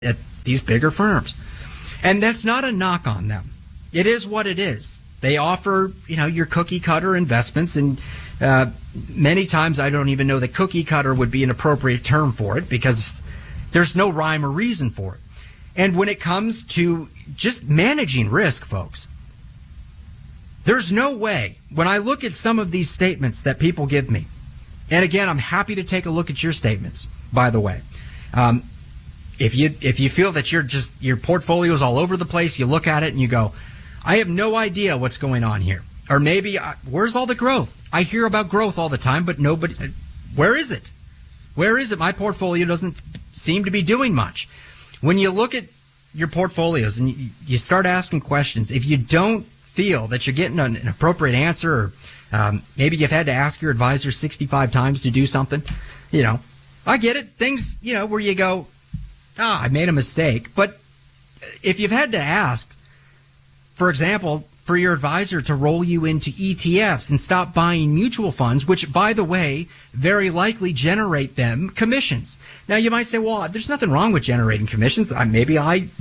at these bigger firms. And that's not a knock on them. It is what it is. They offer, your cookie cutter investments, and many times I don't even know that cookie cutter would be an appropriate term for it because there's no rhyme or reason for it. And when it comes to just managing risk, folks, there's no way, when I look at some of these statements that people give me, and again, I'm happy to take a look at your statements, by the way. If you feel that your portfolio is all over the place, you look at it and you go, I have no idea what's going on here. Or maybe, where's all the growth? I hear about growth all the time, but where is it? Where is it? My portfolio doesn't seem to be doing much. When you look at your portfolios and you start asking questions, if you don't feel that you're getting an appropriate answer, or maybe you've had to ask your advisor 65 times to do something, I get it. Things, where you go, I made a mistake. But if you've had to ask, for example, for your advisor to roll you into ETFs and stop buying mutual funds, which, by the way, very likely generate them commissions. Now, you might say, well, there's nothing wrong with generating commissions. Maybe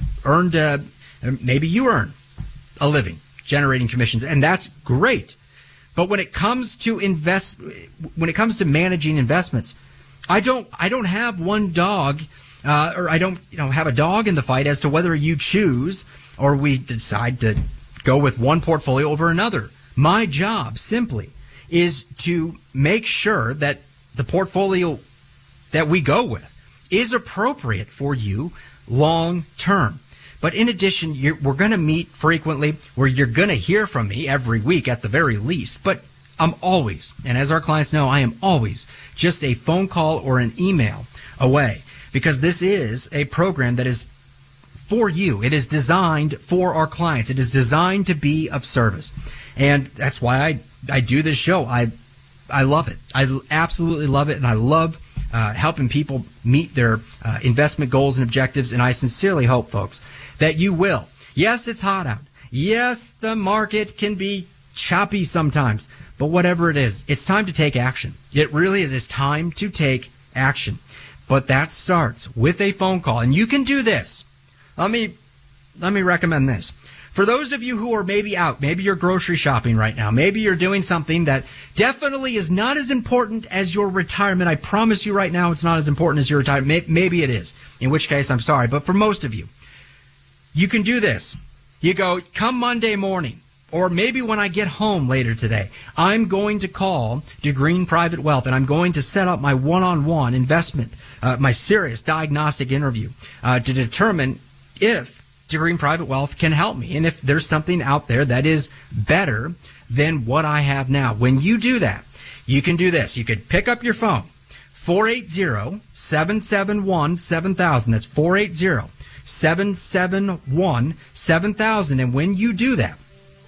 you earn a living generating commissions, and that's great. But when it comes to managing investments, I don't have one dog, or I don't have a dog in the fight as to whether you choose or we decide to go with one portfolio over another. My job simply is to make sure that the portfolio that we go with is appropriate for you long term. But in addition, we're going to meet frequently, where you're going to hear from me every week at the very least. But I'm always, and as our clients know, I am always just a phone call or an email away, because this is a program that is for you. It is designed for our clients. It is designed to be of service. And that's why I do this show. I love it. I absolutely love it. And I love helping people meet their investment goals and objectives. And I sincerely hope, folks, that you will. Yes, it's hot out. Yes, the market can be choppy sometimes. But whatever it is, it's time to take action. It really is. It's time to take action. But that starts with a phone call. And you can do this. Let me recommend this. For those of you who are maybe out, maybe you're grocery shopping right now, maybe you're doing something that definitely is not as important as your retirement. I promise you right now it's not as important as your retirement. Maybe it is, in which case I'm sorry. But for most of you, you can do this. You go, come Monday morning, or maybe when I get home later today, I'm going to call DeGreen Private Wealth, and I'm going to set up my one-on-one investment, my serious diagnostic interview to determine if DeGreen Private Wealth can help me, and if there's something out there that is better than what I have now. When you do that, you can do this. You could pick up your phone, 480-771-7000. That's 480-771-7000. And when you do that,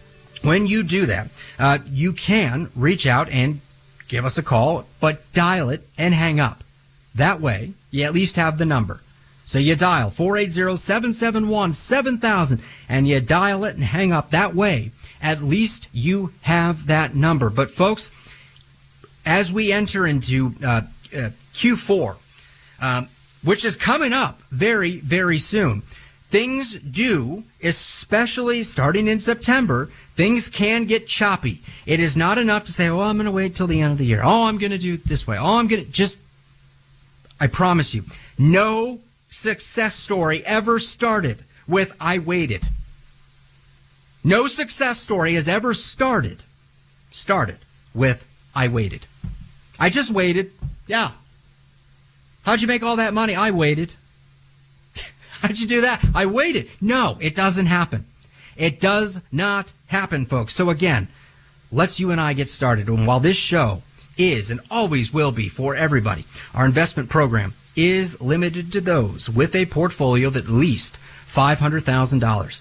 you can reach out and give us a call, but dial it and hang up. That way, you at least have the number. So you dial 480-771-7000 and you dial it and hang up. That way, at least you have that number. But folks, as we enter into Q4, which is coming up very, very soon, things do, especially starting in September, things can get choppy. It is not enough to say, oh, I'm going to wait till the end of the year. Oh, I'm going to do it this way. Oh, I promise you, no success story ever started with I waited. No success story has ever started with I waited. I just waited. Yeah. How'd you make all that money? I waited. How'd you do that? I waited. No, it doesn't happen. It does not happen, folks. So again, let's you and I get started. And while this show is and always will be for everybody, our investment program is limited to those with a portfolio of at least $500,000.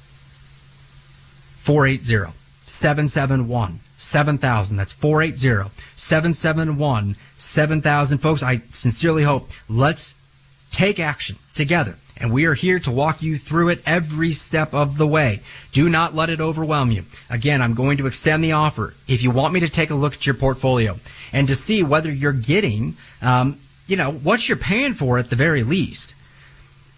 480-771-7000. That's 480-771-7000. Folks, I sincerely hope, let's take action together. And we are here to walk you through it every step of the way. Do not let it overwhelm you. Again, I'm going to extend the offer. If you want me to take a look at your portfolio and to see whether you're getting, what you're paying for at the very least.